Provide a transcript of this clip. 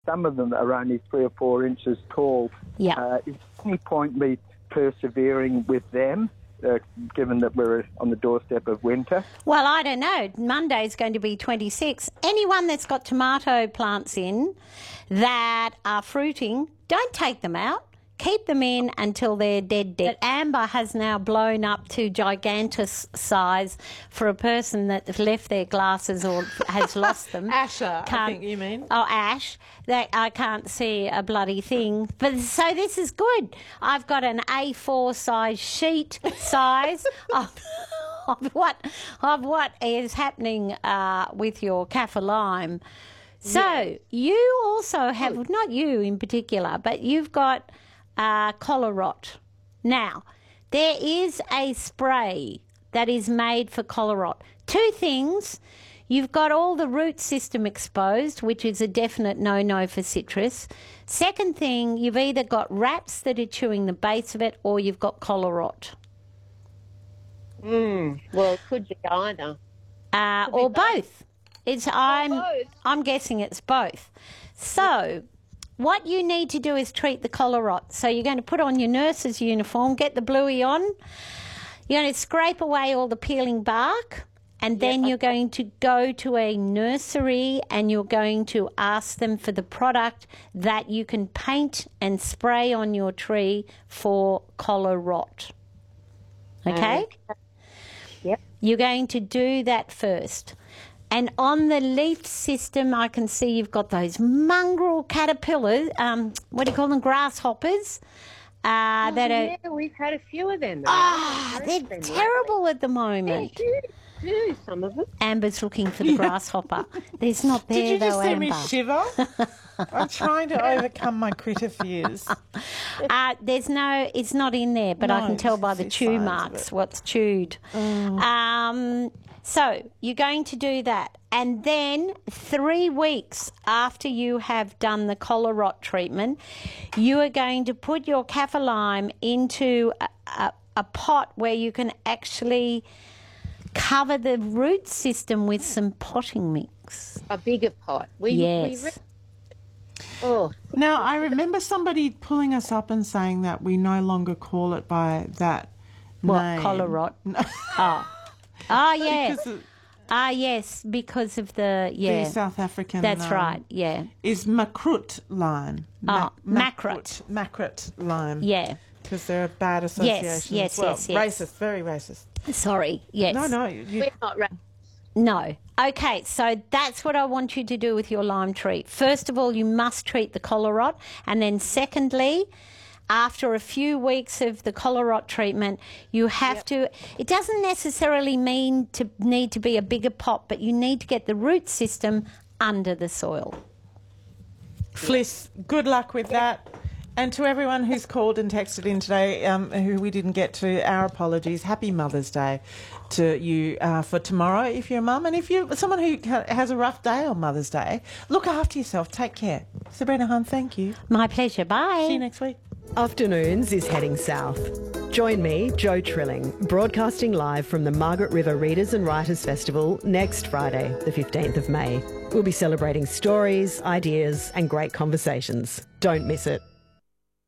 some of them are only 3 or 4 inches tall. Yeah. Is there any point me persevering with them, given that we're on the doorstep of winter? Well, I don't know. Monday's going to be 26. Anyone that's got tomato plants in that are fruiting, don't take them out. Keep them in until they're dead. Amber has now blown up to gigantus size for a person that left their glasses or has lost them. Asher, I think you mean. Oh, Ash. That I can't see a bloody thing. But so this is good. I've got an A4 size sheet size of what is happening with your kaffir lime. So you also have, not you in particular, but you've got collar rot. Now, there is a spray that is made for collar rot. 2 things. You've got all the root system exposed, which is a definite no-no for citrus. Second thing, you've either got rats that are chewing the base of it or you've got collar rot. Well, it could be either. Or both. I'm guessing it's both. So what you need to do is treat the collar rot. So you're going to put on your nurse's uniform, get the bluey on. You're going to scrape away all the peeling bark, and then you're going to go to a nursery and you're going to ask them for the product that you can paint and spray on your tree for collar rot. Okay? Yep. You're going to do that first. And on the leaf system, I can see you've got those mongrel caterpillars, what do you call them, grasshoppers. We've had a few of them. They're terrible at the moment. Do some of them. Amber's looking for the grasshopper. There's not there, Did you just though, see Amber. me shiver? I'm trying to overcome my critter fears. It's not in there, but I can tell by the it's chew signs of marks it. what's chewed. So you're going to do that. And then 3 weeks after you have done the collar rot treatment, you are going to put your kaffir lime into a pot where you can actually cover the root system with some potting mix. A bigger pot. Yes. Now, I remember somebody pulling us up and saying that we no longer call it by that name. Collar rot? Oh, yeah. Because yes, because of the South African. That's right, yeah. Is makrut lime. Makrut. Makrut lime. Yeah. Because they're a bad association. Yes, well, yes. Racist, very racist. Sorry, yes. No. We're not right. No. Okay, so that's what I want you to do with your lime tree. First of all, you must treat the collar rot. And then secondly, after a few weeks of the collar rot treatment, you have to, it doesn't necessarily need to be a bigger pot, but you need to get the root system under the soil. Fliss, good luck with that. And to everyone who's called and texted in today, who we didn't get to, our apologies. Happy Mother's Day to you for tomorrow if you're a mum. And if you're someone who has a rough day on Mother's Day, look after yourself. Take care. Sabrina Hunt, thank you. My pleasure. Bye. See you next week. Afternoons is heading south. Join me, Jo Trilling, broadcasting live from the Margaret River Readers and Writers Festival next Friday, the 15th of May. We'll be celebrating stories, ideas and great conversations. Don't miss it.